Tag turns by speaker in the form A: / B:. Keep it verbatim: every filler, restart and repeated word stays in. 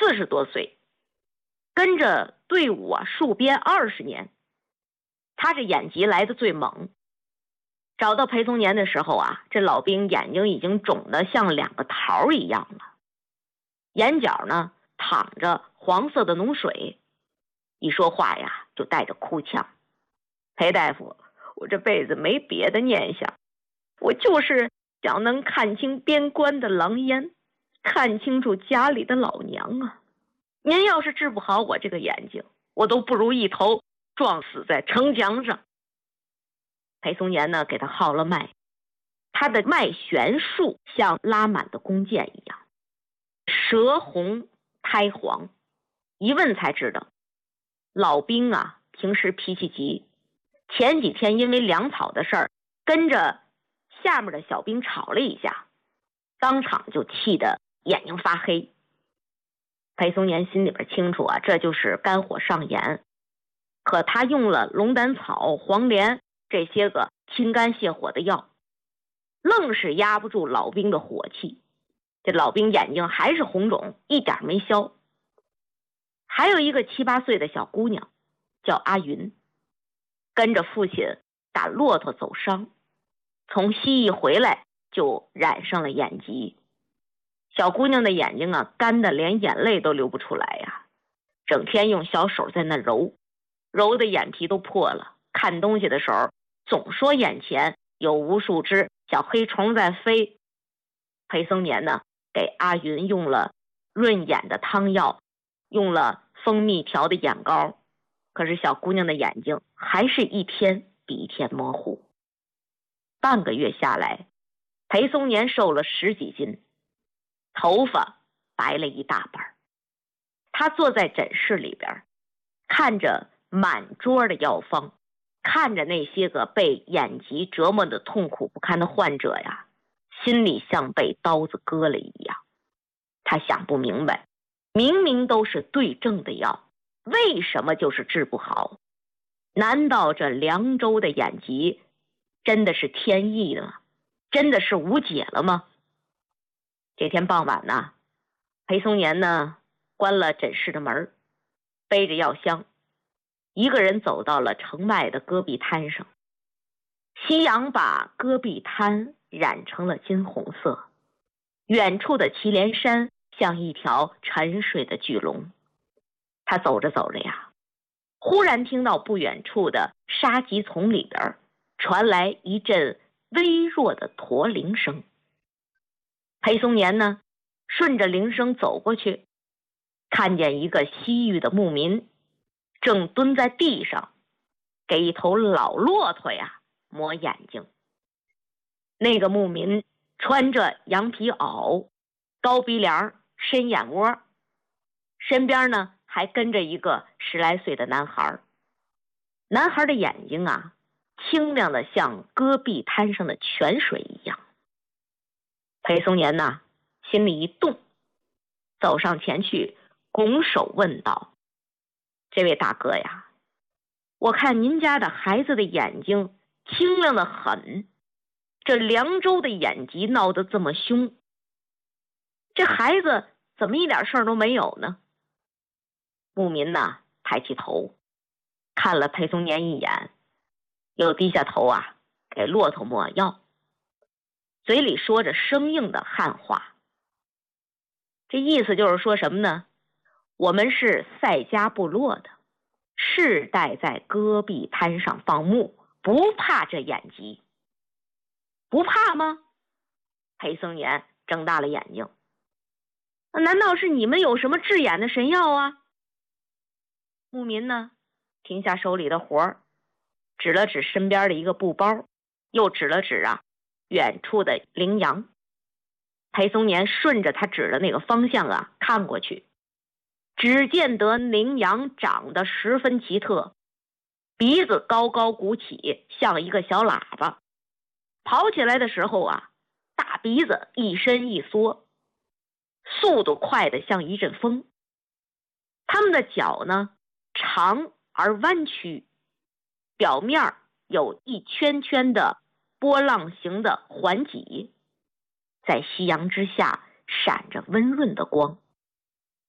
A: 四十多岁，跟着队伍啊戍边二十年，他这眼疾来的最猛。找到裴松年的时候啊，这老兵眼睛已经肿得像两个桃一样了，眼角呢淌着黄色的脓水，一说话呀就带着哭腔。裴大夫，我这辈子没别的念想，我就是想能看清边关的狼烟，看清楚家里的老娘啊！您要是治不好我这个眼睛，我都不如一头撞死在城墙上。裴松年呢给他号了脉，他的脉弦数像拉满的弓箭一样，舌红苔黄。一问才知道，老兵啊平时脾气急，前几天因为粮草的事儿跟着下面的小兵吵了一下，当场就气得眼睛发黑。裴松年心里边清楚啊，这就是肝火上炎，可他用了龙胆草、黄连这些个清肝泻火的药，愣是压不住老兵的火气。这老兵眼睛还是红肿，一点没消。还有一个七八岁的小姑娘叫阿云，跟着父亲打骆驼走伤，从西域回来就染上了眼疾。小姑娘的眼睛啊干的连眼泪都流不出来呀，整天用小手在那揉，揉的眼皮都破了，看东西的时候总说眼前有无数只小黑虫在飞。裴松年呢给阿云用了润眼的汤药，用了蜂蜜调的眼膏，可是小姑娘的眼睛还是一天比一天模糊。半个月下来，裴松年瘦了十几斤，头发白了一大半。他坐在诊室里边，看着满桌的药方，看着那些个被眼疾折磨的痛苦不堪的患者呀，心里像被刀子割了一样。他想不明白，明明都是对症的药，为什么就是治不好？难道这凉州的眼疾真的是天意了吗？真的是无解了吗？这天傍晚呢，裴松年呢关了诊室的门，背着药箱，一个人走到了城外的戈壁滩上。夕阳把戈壁滩染成了金红色，远处的祁连山像一条沉睡的巨龙。他走着走着呀，忽然听到不远处的沙棘丛里边传来一阵微弱的驼铃声。裴松年呢顺着铃声走过去，看见一个西域的牧民正蹲在地上给一头老骆驼呀磨眼睛。那个牧民穿着羊皮袄，高鼻梁，深眼窝，身边呢还跟着一个十来岁的男孩。男孩的眼睛啊清亮的像戈壁滩上的泉水一样。裴松年呢心里一动，走上前去拱手问道：这位大哥呀，我看您家的孩子的眼睛清亮的很，这凉州的眼疾闹得这么凶，这孩子怎么一点事儿都没有呢？牧民呢抬起头看了裴松年一眼，又低下头啊给骆驼抹药，嘴里说着生硬的汉话。这意思就是说什么呢？我们是赛家部落的，世代在戈壁滩上放牧，不怕这眼疾。不怕吗？裴松年睁大了眼睛。难道是你们有什么治眼的神药啊？牧民呢停下手里的活儿，指了指身边的一个布包，又指了指啊远处的羚羊。裴松年顺着他指的那个方向啊看过去，只见得羚羊长得十分奇特，鼻子高高鼓起，像一个小喇叭，跑起来的时候啊大鼻子一伸一缩，速度快得像一阵风。它们的脚呢长而弯曲，表面有一圈圈的波浪形的环脊，在夕阳之下闪着温润的光。